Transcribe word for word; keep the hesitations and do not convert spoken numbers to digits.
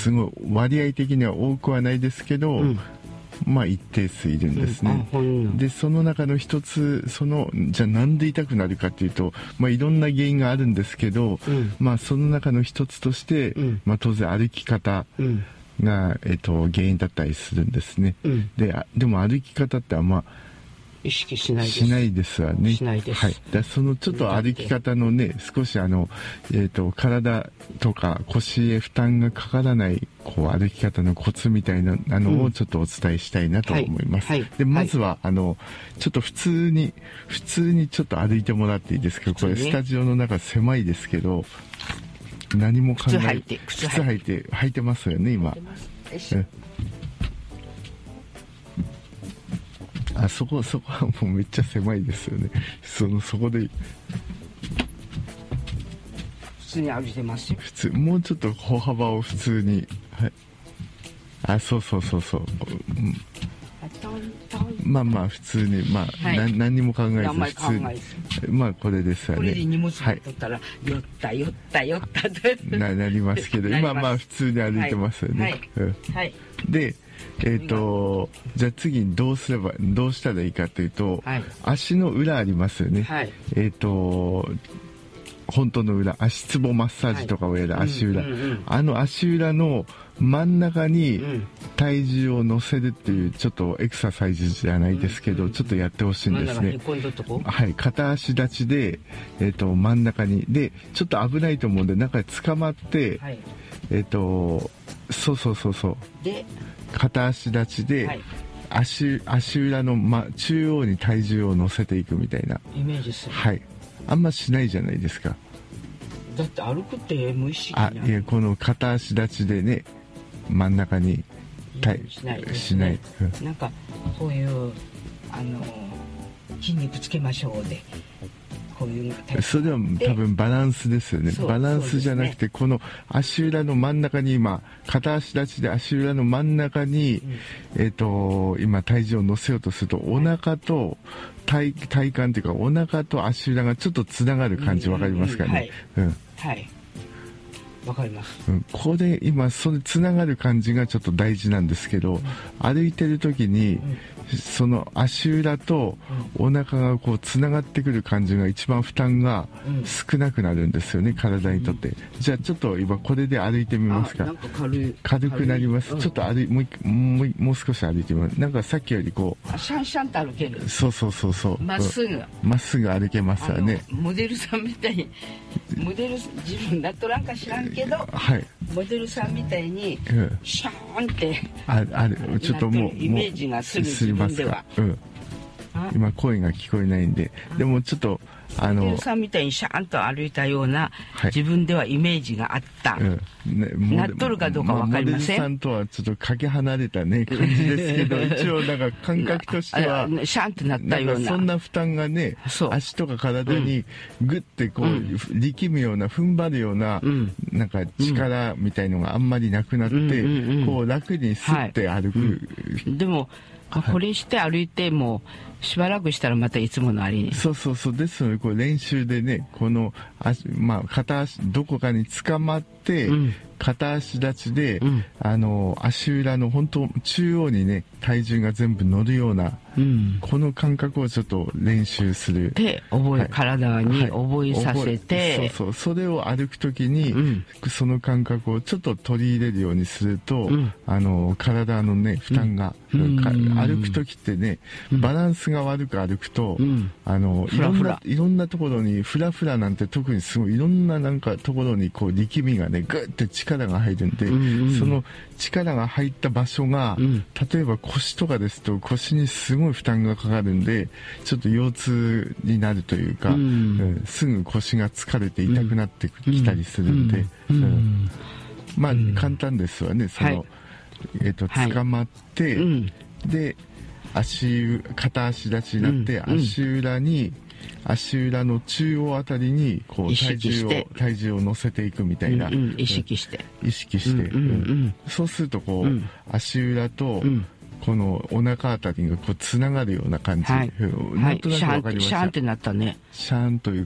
すごい割合的には多くはないですけど、うん、まあ一定数いるんですね、うん、でその中の一つ、そのじゃあなんで痛くなるかっていうと、まあ、いろんな原因があるんですけど、うん、まあその中の一つとして、うん、まあ、当然歩き方が、えっと、原因だったりするんですね、うん、で, でも歩き方ってあんま意識しないです。 しないですわね。 しないです。 はい。だそのちょっと歩き方のね、少しあの、えっと、体とか腰へ負担がかからない、こう歩き方のコツみたいなのをちょっとお伝えしたいなと思います。うんはいはい、で、まずは、はい、あの、ちょっと普通に、普通にちょっと歩いてもらっていいですか？これスタジオの中狭いですけど、何も考え、 靴履いて、 靴履いて、履いてますよね、今。あそこそこはもうめっちゃ狭いですよね。そのそこで普通に歩いてますよ。 普通もうちょっと歩幅を普通に、はい、あそうそうそうそう、うん、まあまあ普通にまあ、はい、な何にも考えず普通にまあこれですよね。 これで荷物持っとったら、はい、寄った寄った寄ったとななりますけど今まあ普通に歩いてますよね。はい、うんはい、でえーとじゃあ次にどうすればどうしたらいいかというと、はい、足の裏ありますよね、はい、えーと本当の裏、足つぼマッサージとかをやる足裏、はいうんうんうん、あの足裏の真ん中に体重を乗せるっていうちょっとエクササイズじゃないですけど、うんうん、ちょっとやってほしいんですね。はい、片足立ちで、えーと真ん中にでちょっと危ないと思うんで中で捕まって、はい、えーとそうそうそうそうで片足立ちで、はい、足, 足裏の、ま、中央に体重を乗せていくみたいなイメージする。 はいあんましないじゃないですか。 だって歩くって無意識にあいやこの片足立ちでね真ん中にしないです、ね、 しない、 うん、なんかこういうあの筋肉つけましょうでこういうそれは多分バランスですよね。バランスじゃなくて、ね、この足裏の真ん中に今片足立ちで足裏の真ん中に、うん、えっと今体重を乗せようとするとお腹と体、体幹というかお腹と足裏がちょっとつながる感じわかりますかね。 うん、はい、はい、わかります、 うん、ここで今それつながる感じがちょっと大事なんですけど、うん、歩いてる時に、うんその足裏とお腹がこうつながってくる感じが一番負担が少なくなるんですよね、うん、体にとって、うん、じゃあちょっと今これで歩いてみますか。 なんか軽い軽くなります、うん、ちょっと歩いもうもうもう少し歩いてみます。なんかさっきよりこうシャンシャンと歩ける。 そうそうそうそうまっすぐまっすぐ歩けますよね。 モデルさんみたいにモデル自分だとなんか知らんけど、 はい、 モデルさんみたいにシャーンってああるちょっともうイメージがする自分では、 うん、今声が聞こえないんででもちょっとあのモデルさんみたいにシャーンと歩いたような、はい、自分ではイメージがあった、うんね、なっとるかどうか分かりません、 まあ、モデルさんとはちょっとかけ離れたね感じですけど一応なんか感覚としてはシャーンってなったようなそんな負担がね足とか体にグッてこう、うん、力むような踏ん張るような、うん、なんか力みたいのがあんまりなくなって、うんうんうん、こう楽にスッて歩く、はいうん、でもこれして歩いてもしばらくしたらまたいつものありにそうそうそうですのでこう練習でねこの足、まあ、片足どこかに捕まって、うん、片足立ちで、うん、あの足裏の本当中央にね体重が全部乗るような、うん、この感覚をちょっと練習するで覚え、はい、体に覚えさせて、 はい、そうそうそれを歩くときに、うん、その感覚をちょっと取り入れるようにすると、うん、あの体のね負担が、うん、歩くときってねバランスが悪く歩くと、うん、あのいろんないろんなところにフラフラなんて特にすごいいろんななんかところにこう力みがねグッて力が入るんで、うんうん、その力が入った場所が、うん、例えば腰とかですと腰にすごい負担がかかるんでちょっと腰痛になるというか、うんうん、すぐ腰が疲れて痛くなってきたりするんで、うんうんうん、まあ簡単ですわねその、はいえー、と捕まって、はい、で足片足立ちになって、うん、足裏に足裏の中央あたりにこう体重を体重を乗せていくみたいな、 うんうん、意識して意識して、うんうんうん、そうするとこう、うん、足裏と、うん、このお腹あたりがこうつながるような感じ、 はい、 なんとなくわかりました、 シャーンってなったねシャーンという